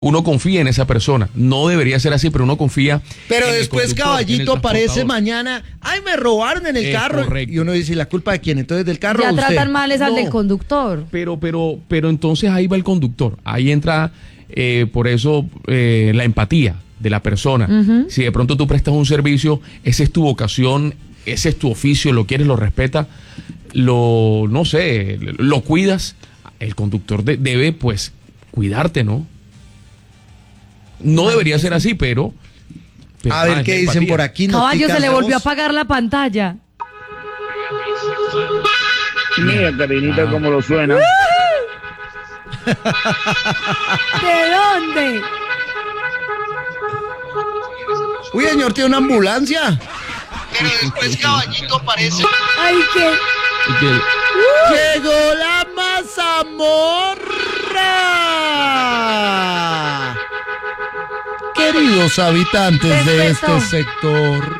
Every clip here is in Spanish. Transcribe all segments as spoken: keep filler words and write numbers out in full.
uno confía en esa persona. No debería ser así, pero uno confía. Pero en el después conductor, Caballito en el aparece transportador. mañana, ay, me robaron en el Es carro. correcto. Y uno dice, ¿la culpa de quién? Entonces, ¿del carro Ya o usted? tratan mal es al No. del conductor. Pero, pero, pero entonces ahí va el conductor. Ahí entra, eh, por eso, eh, la empatía de la persona. Ujú. Si de pronto tú prestas un servicio, esa es tu vocación, ese es tu oficio, lo quieres, lo respetas, lo, no sé, lo cuidas, el conductor de- debe, pues, cuidarte, ¿no? No debería ser así, pero... pero, A ah, ver es qué la dicen empatía. por aquí. Caballo, noticas se le de volvió a voz. apagar la pantalla. Mira, Karinita, Ah. cómo lo suena. ¿De dónde? Uy, señor, tiene una ambulancia. Pero después Caballito aparece. Ay, qué. Y que- Llegó la mazamorra. Queridos habitantes de Despertó. este sector.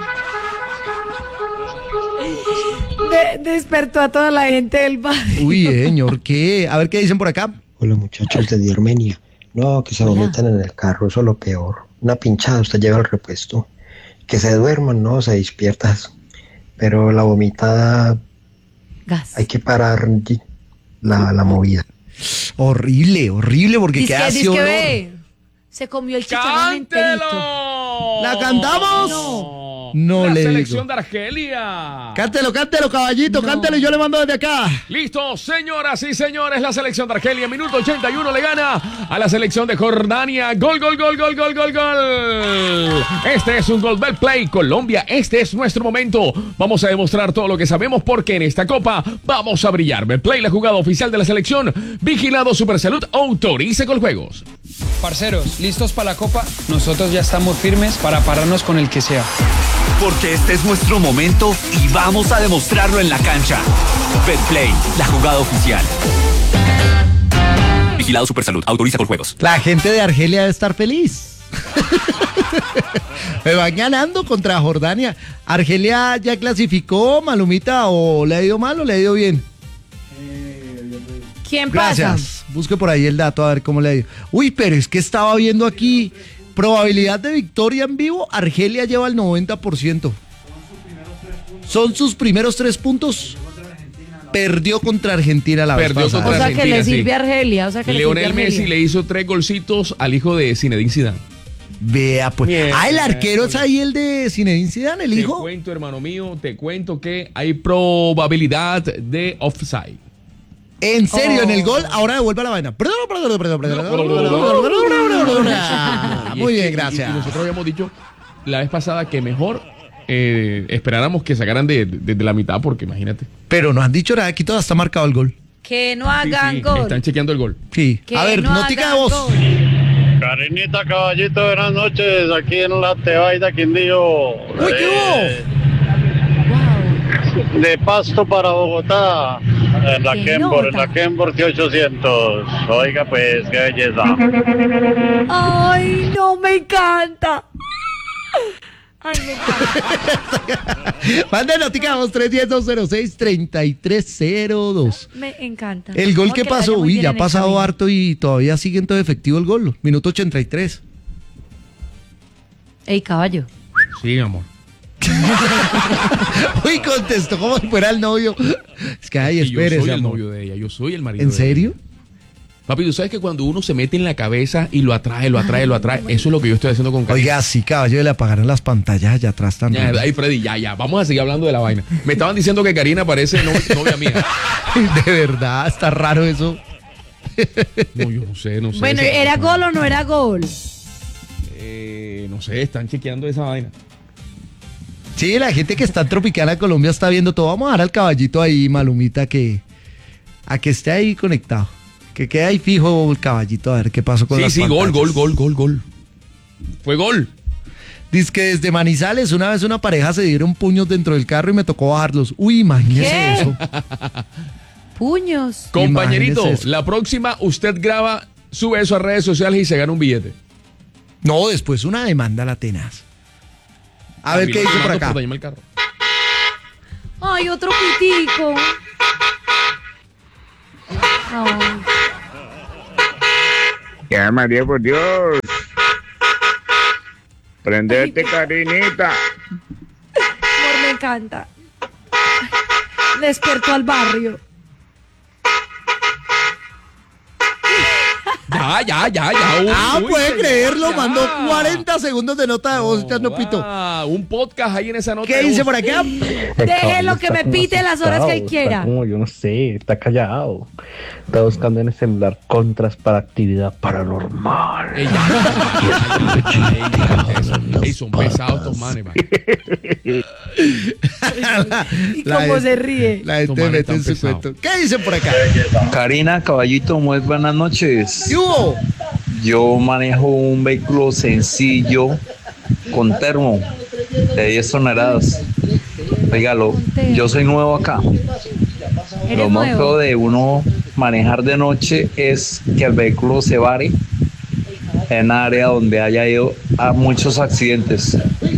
De- despertó a toda la gente del barrio. Uy, señor, ¿qué? A ver qué dicen por acá. Hola muchachos desde Armenia. No, que se vomitan en el carro, eso es lo peor. Una pinchada, usted lleva el repuesto. Que se duerman, no, se despiertas. Pero la vomitada, Gas. hay que parar la, la movida. Horrible, horrible, porque queda Dice, así dice, olor. ve. Se comió el chicharrón enterito. ¡Cántelo! ¿La cantamos? No. No La le selección digo. de Argelia. Cántelo, cántelo, caballito, No. cántelo y yo le mando desde acá. Listo, señoras y señores, la selección de Argelia, minuto ochenta y uno, le gana a la selección de Jordania. Gol, gol, gol, gol, gol, gol, gol. Este es un gol del Play Colombia. Este es nuestro momento. Vamos a demostrar todo lo que sabemos porque en esta copa vamos a brillar. Play, la jugada oficial de la selección. Vigilado Supersalud, autorice con juegos. Parceros, ¿listos para la copa? Nosotros ya estamos firmes para pararnos con el que sea. Porque este es nuestro momento y vamos a demostrarlo en la cancha. Betplay, la jugada oficial. Vigilado Supersalud, autoriza con juegos. La gente de Argelia debe estar feliz. Me van ganando contra Jordania. ¿Argelia ya clasificó, Malumita, o le ha ido mal o le ha ido bien? ¿Quién pasa? Gracias. Busque por ahí el dato a ver cómo le ha ido. Uy, pero es que estaba viendo aquí probabilidad de victoria en vivo. Argelia lleva el noventa por ciento. Son sus primeros tres puntos. Perdió contra Argentina la Perdió vez pasada. contra O sea que Argentina, le sí. sirve a Argelia. O sea que le sirve a Lionel Messi Argelia. le hizo tres golcitos al hijo de Zinedine Zidane. Vea, pues. Bien. Ah, el arquero es ahí el de Zinedine Zidane, el Te hijo. cuento, hermano mío, te cuento que hay probabilidad de offside. En serio, Oh. en el gol, ahora devuelve la vaina. Muy Y es bien, que- gracias. Y, y nosotros habíamos dicho la vez pasada que mejor eh, esperáramos que sacaran de, de- de la mitad, porque imagínate. Pero no han dicho nada, aquí todo está marcado el gol. Que no Sí, hagan sí, gol. están chequeando el gol. Sí. Que A ver, no notica de hagan voz. gol. Karinita, Caballito, buenas noches. Aquí en la Tebaida, Quindío. Uy, ¿qué hubo? Wow. De Pasto para Bogotá. En la ¿Qué Kenbor, en nota? la Kenbor T ochocientos. Oiga, pues, qué belleza. Ay, no, me encanta. Ay, me encanta. Mande notica de voz tres uno cero, dos cero seis, tres tres cero dos. Me encanta. El gol Amor, que le vaya pasó, muy uy, bien ya ha en el pasado camino. harto y todavía sigue en todo efectivo el gol. Minuto ochenta y tres. Ey, caballo. Sí, amor. Uy, contestó como si fuera el novio. Es que, ay, Y yo espérese, soy el amor. novio de ella, yo soy el marido ¿En de ella. serio? Papi, tú sabes que cuando uno se mete en la cabeza y lo atrae, lo atrae, lo atrae, eso es lo que yo estoy haciendo con Karina. Oiga, sí, caballo, le apagaron las pantallas allá atrás también. Ya, ahí, Freddy, ya, ya, vamos a seguir hablando de la vaina. Me estaban diciendo que Karina parece no- novia mía. De verdad, está raro eso. No, yo no sé, no sé. Bueno, Esa- ¿era gol o no era gol? Eh, no sé, están chequeando esa vaina. Sí, la gente que está en Tropicana Colombia está viendo todo. Vamos a dar al caballito ahí, Malumita, que a que esté ahí conectado. Que quede ahí fijo el caballito a ver qué pasó con Sí, las sí, gol, pantallas. gol, gol, gol, gol. Fue gol. Dice que desde Manizales una vez una pareja se dieron puños dentro del carro y me tocó bajarlos. Uy, imagínese ¿Qué? eso. Puños. Compañerito, Imagínese eso. la próxima usted graba, sube eso a redes sociales y se gana un billete. No, después una demanda la tenaz. A ver qué dice por acá. dañarme el carro. Ay, otro pitico. Ay. Ya, María, por Dios. Prendete, Karinita. Amor, me encanta. Despertó al barrio. Ya, ya, ya, ya. Uy, Ah, uy, puede señor, creerlo, ya. mandó cuarenta segundos de nota de voz, echando pito. Ah, un podcast ahí en esa nota. ¿Qué de dice voz. por acá? Déjelo que me pite las horas que él quiera. Está como, yo no sé, está callado. Está buscando en el celular contras para actividad paranormal. Ey, ya, ya, ya, ya, ya, ya. Ey, son pesados estos manes, man. Y cómo se ríe. La gente Tomar mete tan en su pesado. cuento. ¿Qué dicen por acá? Karina, caballito, muy buenas noches. ¿Qué hubo? Yo manejo un vehículo sencillo con termo de diez toneladas. Oígalo, yo soy nuevo acá. Eres Lo más nuevo. feo de uno manejar de noche es que el vehículo se vare en área donde haya ido a muchos accidentes.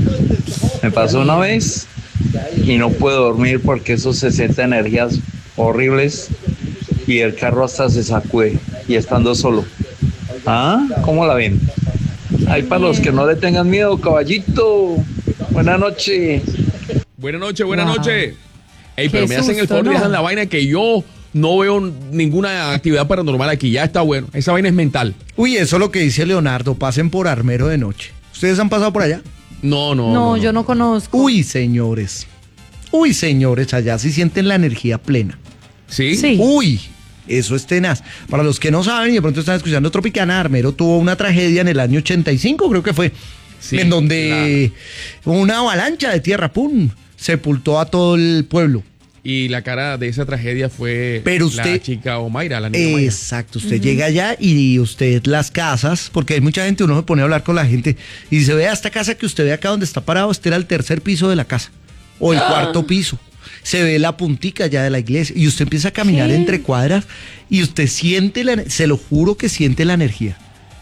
Me pasó una vez y no puedo dormir porque eso se siente energías horribles y el carro hasta se sacude y estando solo. ¿Ah? ¿Cómo la ven? Ahí para los que no le tengan miedo, caballito. Buenas noches. Buenas noches, buenas Wow. noches. Ey, Qué pero me hacen el susto, favor y ¿no? dejan la vaina que yo no veo ninguna actividad paranormal aquí. Ya está bueno. Esa vaina es mental. Uy, eso es lo que dice Leonardo, pasen por Armero de noche. ¿Ustedes han pasado por allá? No, no. No, yo no conozco. Uy, señores. Uy, señores, allá sí sienten la energía plena. ¿Sí? Sí. Uy, eso es tenaz. Para los que no saben y de pronto están escuchando Tropicana, Armero tuvo una tragedia en el año ochenta y cinco, creo que fue, Sí, en donde una avalancha de tierra, pum, sepultó a todo el pueblo. Y la cara de esa tragedia fue Pero usted- la chica Omaira, la niña Omaira. Exacto, usted llega allá y usted las casas, porque hay mucha gente, uno se pone a hablar con la gente y dice, vea esta casa que usted ve acá donde está parado, este era el tercer piso de la casa o el cuarto piso. Se ve la puntica ya de la iglesia y usted empieza a caminar ¿Qué? entre cuadras y usted siente, la, se lo juro que siente la energía.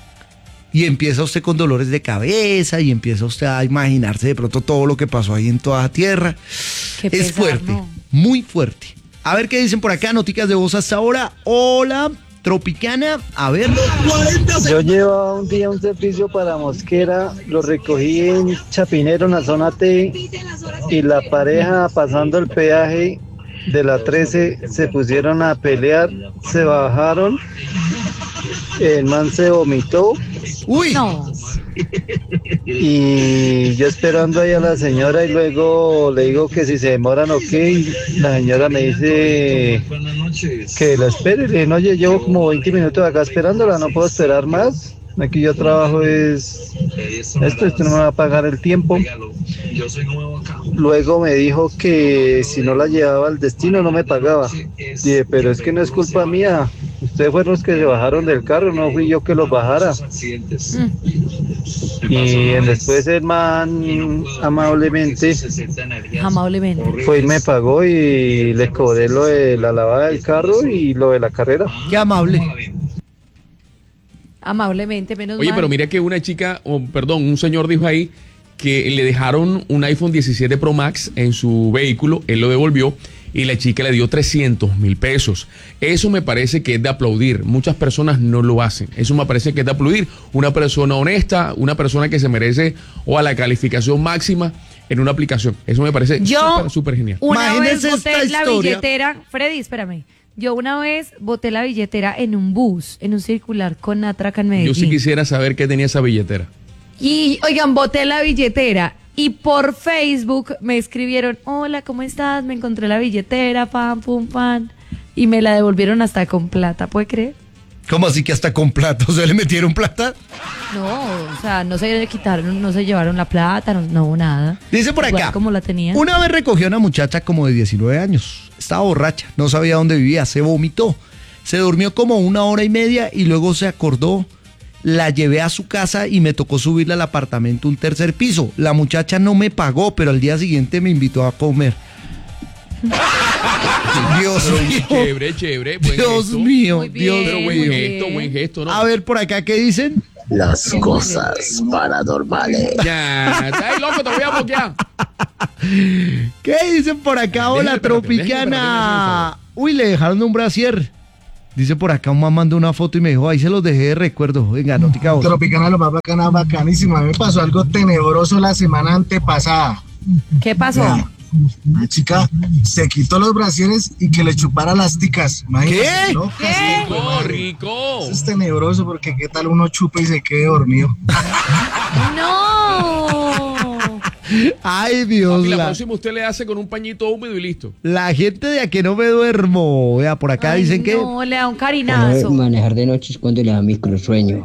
Y empieza usted con dolores de cabeza y empieza usted a imaginarse de pronto todo lo que pasó ahí en toda la tierra. Qué Es pesar, fuerte, ¿no? muy fuerte. A ver qué dicen por acá, noticas de voz hasta ahora. Hola, Tropicana, a ver. Yo llevaba un día un servicio para Mosquera, lo recogí en Chapinero, en la zona T, y la pareja pasando el peaje de la trece se pusieron a pelear, se bajaron, el man se vomitó. Uy. No. Y yo esperando ahí a la señora y luego le digo que si se demoran o qué, y la señora me dice que la espere. Le dije, no, yo llevo como veinte minutos acá esperándola, no puedo esperar más. Aquí yo trabajo es esto, esto no me va a pagar el tiempo. Luego me dijo que si no la llevaba al destino no me pagaba. Dije, pero es que no es culpa mía. Ustedes fueron los que se bajaron del carro, no fui yo que los bajara. Y después el man amablemente Amablemente. fue y me pagó y le cobré lo de la lavada del carro y lo de la carrera. Qué amable. Amablemente, menos Oye, mal. pero mira que una chica, o perdón, un señor dijo ahí que le dejaron un iPhone diecisiete Pro Max en su vehículo, él lo devolvió y la chica le dio trescientos mil pesos. Eso me parece que es de aplaudir. Muchas personas no lo hacen. Eso me parece que es de aplaudir. Una persona honesta, una persona que se merece o a la calificación máxima en una aplicación. Eso me parece Yo súper, súper genial. Una Imagínese vez boté esta la historia. billetera, Freddy, espérame. Yo una vez boté la billetera en un bus, en un circular con Atraca en Medellín. Yo sí quisiera saber qué tenía esa billetera. Y, oigan, boté la billetera y por Facebook me escribieron, hola, ¿cómo estás? Me encontré la billetera, pam, pum, pam. Y me la devolvieron hasta con plata, ¿puede creer? ¿Cómo así que hasta con plata? ¿O sea, le metieron plata? No, o sea, no se quitaron, no se llevaron la plata, no, no nada. Dice por Igual acá. como la tenían. Una vez recogió a una muchacha como de diecinueve años. Estaba borracha, no sabía dónde vivía, se vomitó. Se durmió como una hora y media y luego se acordó. La llevé a su casa y me tocó subirla al apartamento un tercer piso. La muchacha no me pagó, pero al día siguiente me invitó a comer. Dios Pero mío. chévere, chévere. Buen Dios gesto. mío, Muy bien, Dios Pero buen mío. gesto, buen gesto, ¿no? A ver por acá, ¿qué dicen? Las cosas paranormales. Ya, está ahí, loco, te voy a bloquear. ¿Qué dicen por acá? Déjame, Hola, espérate, Tropicana. déjame, espérate, Uy, le dejaron un brasier. Dice por acá, un man mandó una foto y me dijo, ahí se los dejé de recuerdo. Venga, Notica Voz. Tropicana, lo más bacana, bacanísima. A mí me pasó algo tenebroso la semana antepasada. ¿Qué pasó? Mira, una chica se quitó los brasieres y que le chupara las ticas. Imagínate, ¿Qué? ¿no? ¿Qué? Rico, rico. Eso es tenebroso porque qué tal uno chupa y se quede dormido. ¡No! Ay, Dios. Y la La, próxima usted le hace con un pañito húmedo y listo. la gente de a que no me duermo. Vea, por acá Ay, dicen que... no, le da un carinazo. Manejar de noche es cuando le da microsueño.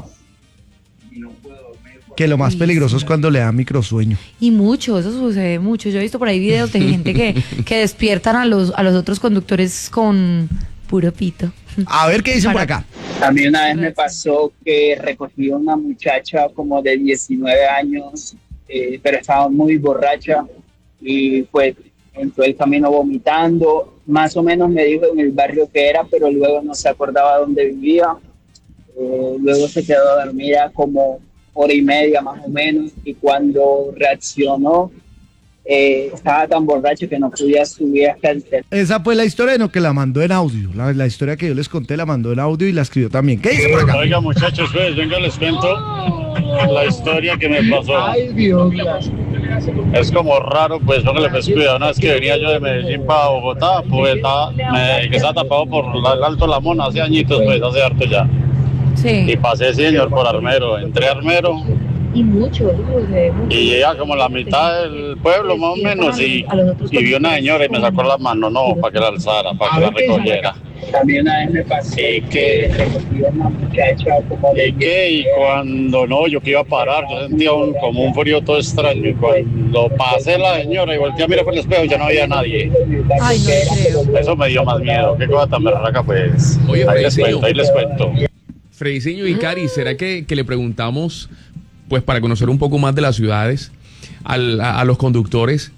Que lo más peligroso es cuando le da microsueño. Y mucho, eso sucede mucho. Yo he visto por ahí videos de gente que, que despiertan a los, a los otros conductores con puro pito. A ver qué dicen por acá. A mí una vez me pasó que recogí a una muchacha como de diecinueve años, eh, pero estaba muy borracha y pues entró el camino vomitando. Más o menos me dijo en el barrio que era, pero luego no se acordaba dónde vivía. Eh, luego se quedó dormida como hora y media más o menos, y cuando reaccionó eh, estaba tan borracho que no podía subir hasta el tercer. Esa fue la historia, no, que la mandó en audio. La, la historia que yo les conté la mandó en audio y la escribió también. ¿Qué dice por acá? Oiga, muchachos, pues, venga, les cuento la historia que me pasó. Ay, Dios. Es como raro, pues, póngale pues cuidado. Una vez que venía yo de Medellín para Bogotá, pues, estaba, me, que estaba tapado por la, el Alto La Mona hace añitos, pues, hace harto ya. Sí. Y pasé, señor, por Armero. Entré a Armero Y mucho, y llegué a como la mitad del pueblo, más o menos, y, y vi una señora y me sacó la mano, no, para que la alzara, para que la recogiera. También una vez me pasó que recogí a una muchacha como de... ¿Y qué? Y cuando no, yo que iba a parar, yo sentía un, como un frío todo extraño. Y cuando pasé la señora y volteé a mirar por el espejo, ya no había nadie. Ay, no creo. Eso me dio más miedo. Qué cosa tan berraca, pues. Oye, ahí les Frediciño. cuento, ahí les cuento. Frediciño y Cari, ¿será que, que le preguntamos, pues para conocer un poco más de las ciudades, al, a, a los conductores,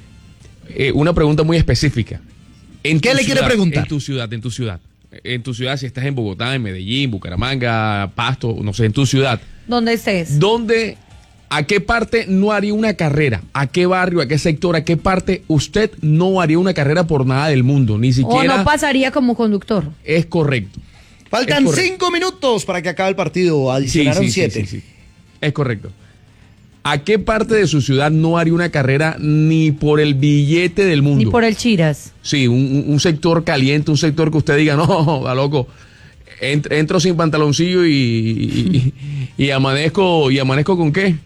eh, una pregunta muy específica? ¿En ¿Qué tu le quiere ciudad, preguntar? En tu ciudad, en tu ciudad. En tu ciudad, si estás en Bogotá, en Medellín, Bucaramanga, Pasto, no sé, en tu ciudad. ¿Dónde estés? ¿Dónde, a qué parte no haría una carrera? ¿A qué barrio, a qué sector, a qué parte usted no haría una carrera por nada del mundo? Ni ¿O siquiera no pasaría como conductor? es correcto. Faltan Es correcto. cinco minutos para que acabe el partido. Adicionaron Sí, sí, siete. sí, sí, sí. Es correcto. ¿A qué parte de su ciudad no haría una carrera ni por el billete del mundo? Ni por el Chiras. Sí, un, un sector caliente, un sector que usted diga, no, da loco, Ent- entro sin pantaloncillo y, y, y, y amanezco, ¿y amanezco con qué?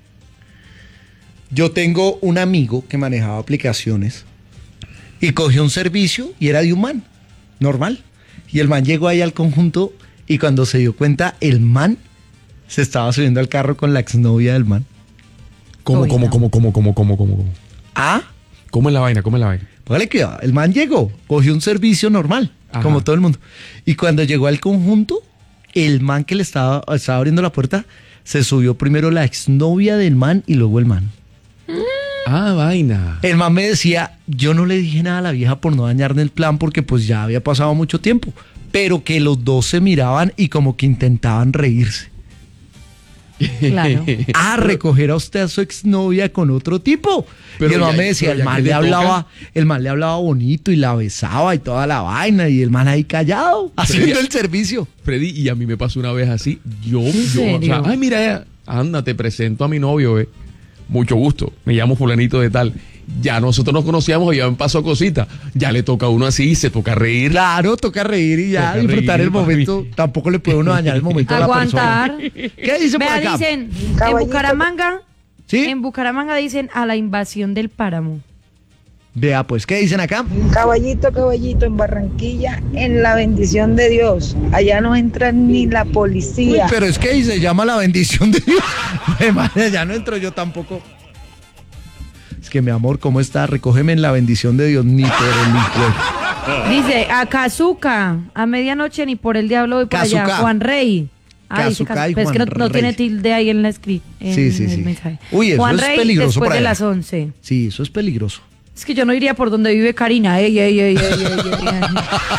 Yo tengo un amigo que manejaba aplicaciones y cogió un servicio y era de un man, normal. Y el man llegó ahí al conjunto y cuando se dio cuenta, el man se estaba subiendo al carro con la exnovia del man. ¿Cómo, Uy, cómo, no. cómo, cómo, cómo, cómo, cómo, cómo? Ah, ¿Cómo es la vaina? ¿Cómo es la vaina? póngale cuidado. El man llegó, cogió un servicio normal, Ajá. como todo el mundo. Y cuando llegó al conjunto, el man que le estaba, estaba abriendo la puerta, se subió primero la exnovia del man y luego el man. Ah, vaina. El man me decía, yo no le dije nada a la vieja por no dañarle el plan porque pues ya había pasado mucho tiempo, pero que los dos se miraban y como que intentaban reírse. Claro. A recoger a usted a su exnovia con otro tipo. Pero y el man ya- me decía, pero el ya man que le le hablaba, el man le hablaba bonito y la besaba y toda la vaina, y el man ahí callado, haciendo ya- el servicio. Freddy, y a mí me pasó una vez así. Yo, yo, o serio? sea, ay, mira, eh, anda, te presento a mi novio, eh. Mucho gusto, me llamo fulanito de tal. Ya nosotros nos conocíamos y ya me pasó cosita. Ya le toca a uno así, se toca reír. Claro, toca reír y ya Toca disfrutar reír, el momento. papi. Tampoco le puede uno dañar el momento a la Aguantar. persona. ¿Qué dice por Vea, acá? dicen, en Caballito. Bucaramanga, ¿Sí? en Bucaramanga dicen a la invasión del páramo. Vea, pues, ¿qué dicen acá? Caballito, caballito, en Barranquilla, en la bendición de Dios. Allá no entra ni la Uy, policía. pero es que ahí se llama la bendición de Dios. Ay, madre, ya no entro yo tampoco. Es que mi amor, ¿cómo está? Recógeme en la bendición de Dios, ni por el hijo. Dice, a Cazuca, a medianoche ni por el diablo voy para allá. Cazuca. Juan Rey. Ah, dice Cazuca Cazu- y pero es que no, Juan no Rey. tiene tilde ahí en la escrita. Sí, sí, sí. Uy, eso Juan es Rey peligroso después por de allá. las once. Sí, eso es peligroso. Es que yo no iría por donde vive Karina. Ey, ey, ey, ey, ey, ey, ey.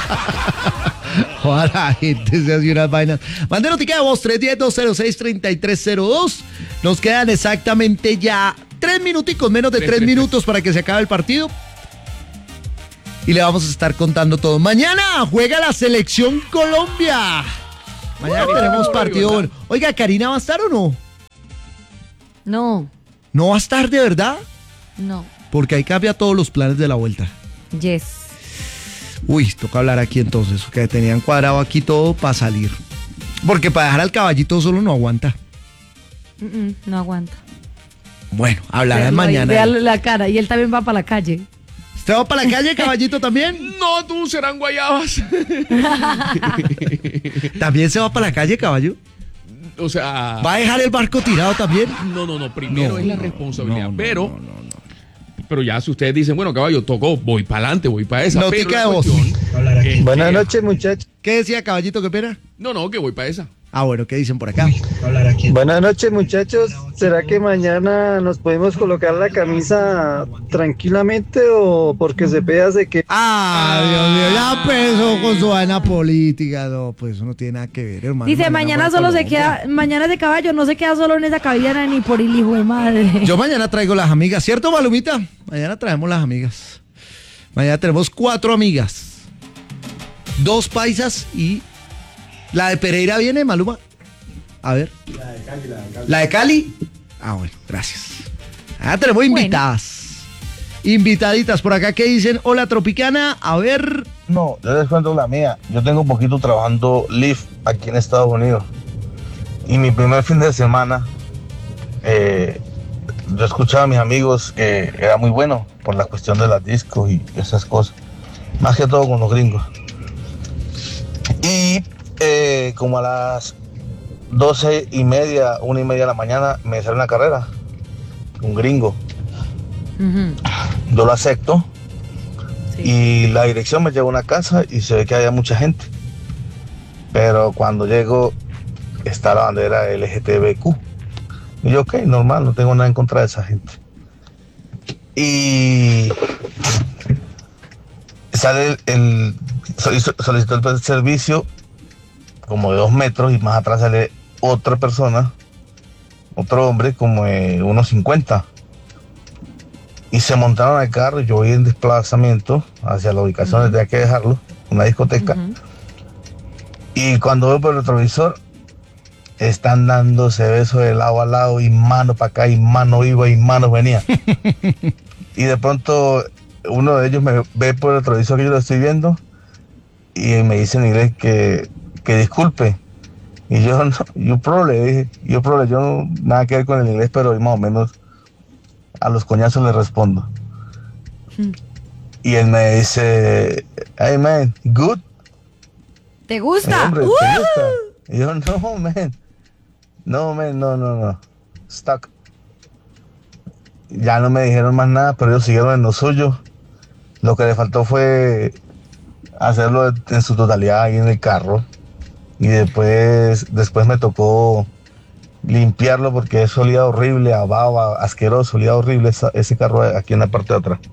Joder, la gente se hace unas vainas. Mande notica de voz, tres uno cero, dos cero seis, tres tres cero dos. Nos quedan exactamente ya tres minuticos, menos de Tres, tres tres, minutos para que se acabe el partido. y le vamos a estar contando todo. Mañana juega la Selección Colombia. Mañana uh, tenemos partido bueno. Oiga, ¿Karina va a estar o no? No. ¿No va a estar de verdad? No. Porque ahí cambia todos los planes de la vuelta. Yes. Uy, toca hablar aquí entonces, que tenían cuadrado aquí todo para salir. Porque para dejar al caballito solo no aguanta. Mm-mm, no aguanta. Bueno, hablarán mañana. Véale la cara, y él también va para la calle. ¿Usted va para la calle, caballito, también? No, tú, serán guayabas. ¿También se va para la calle, caballo? O sea... ¿Va a dejar el barco tirado también? No, no, no, primero no, es la no, responsabilidad, no, no, pero... No, no, no. Pero ya si ustedes dicen, bueno, caballo, tocó, voy para adelante, voy para esa. No, pero tica la de voz. es Buenas que... noches, muchachos. ¿Qué decía, caballito, qué pena? No, no, que voy para esa. Ah, bueno, ¿qué dicen por acá? Buenas noches, muchachos. ¿Será que mañana nos podemos colocar la camisa tranquilamente o porque se hace que... Ah, Dios mío, ya empezó con su vaina política. No, pues eso no tiene nada que ver, hermano. Dice, mañana, mañana solo se queda, mañana ese caballo no se queda solo en esa cabellera ni por el hijo de madre. Yo mañana traigo las amigas, ¿cierto, Malumita? Mañana traemos las amigas. Mañana tenemos cuatro amigas. Dos paisas y... ¿La de Pereira viene, Maluma? A ver. La de Cali, la de Cali. ¿La de Cali? Ah, bueno, gracias. Ah, tenemos invitadas. Bueno. Invitaditas por acá que dicen, hola Tropicana, a ver. No, yo les cuento la mía. Yo tengo un poquito trabajando Lyft aquí en Estados Unidos. Y mi primer fin de semana, eh, yo escuchaba a mis amigos que era muy bueno por la cuestión de las discos y esas cosas. Más que todo con los gringos. Y eh, como a las doce y media, una y media de la mañana, me sale una carrera. Un gringo. Uh-huh. Yo lo acepto. Sí. Y la dirección me lleva a una casa y se ve que había mucha gente. Pero cuando llego, está la bandera L G T B Q. Y yo, ok, normal, no tengo nada en contra de esa gente. Y sale el, el solicitó el servicio como de dos metros y más atrás sale otra persona, otro hombre como de unos cincuenta. Y se montaron al carro, yo voy en desplazamiento hacia la ubicación donde uh-huh. tenía que dejarlo, una discoteca. Uh-huh. Y cuando veo por el retrovisor, están dándose besos de lado a lado y mano para acá y mano iba y mano venía. Y de pronto uno de ellos me ve por el retrovisor que yo lo estoy viendo y me dice en inglés que, que disculpe. Y yo no, yo probable, dije, yo probable, yo no nada que ver con el inglés, pero más o menos a los coñazos le respondo. Hmm. Y él me dice, hey man, good. ¿Te gusta? Hombre, uh. ¿te gusta? Y yo, no man, no man, no, no, no, stuck. Ya no me dijeron más nada, pero ellos siguieron en lo suyo. Lo que le faltó fue hacerlo en su totalidad ahí en el carro. Y después, después me tocó limpiarlo porque eso olía horrible, a baba, asqueroso, olía horrible esa, ese carro aquí en la parte de atrás.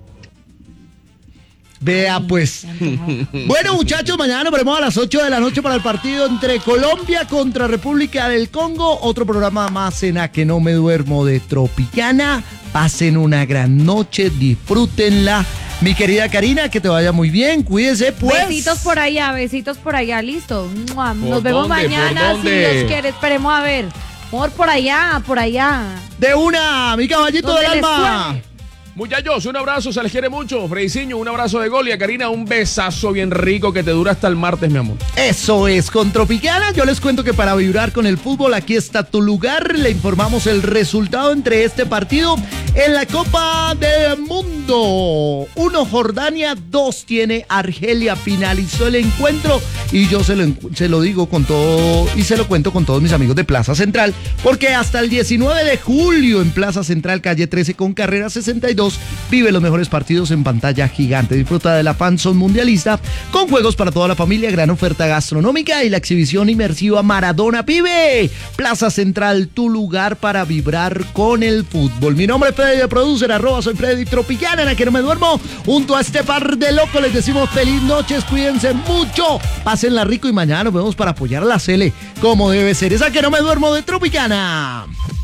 Vea pues. Bueno, muchachos, mañana nos veremos a las ocho de la noche para el partido entre Colombia contra República del Congo. Otro programa más en A Que No Me Duermo de Tropicana. Pasen una gran noche, disfrútenla. Mi querida Karina, que te vaya muy bien, cuídese pues. Besitos por allá, besitos por allá, listo. Nos vemos dónde, mañana, si Dios quiere, esperemos a ver. Amor, por allá, por allá. De una, mi caballito del alma. Suene? Muchachos, un abrazo, se les quiere mucho. Frediciño, un abrazo de gol y a Karina un besazo bien rico que te dura hasta el martes, mi amor. Eso es, con Tropicana yo les cuento que para vibrar con el fútbol aquí está tu lugar. Le informamos el resultado entre este partido en la Copa del Mundo. Uno Jordania, dos tiene Argelia. Finalizó el encuentro y yo se lo, se lo digo con todo y se lo cuento con todos mis amigos de Plaza Central, porque hasta el diecinueve de julio en Plaza Central, calle trece con carrera sesenta y dos, vive los mejores partidos en pantalla gigante. Disfruta de la Fanzone Mundialista con juegos para toda la familia, gran oferta gastronómica y la exhibición inmersiva Maradona Pibe. Plaza Central, tu lugar para vibrar con el fútbol. Mi nombre es Freddy de Producer, arroba soy Freddy Tropicana, en A Que No Me Duermo. Junto a este par de locos les decimos feliz noches, cuídense mucho, pásenla rico y mañana nos vemos para apoyar a la Cele como debe ser. Es A Que No Me Duermo de Tropicana.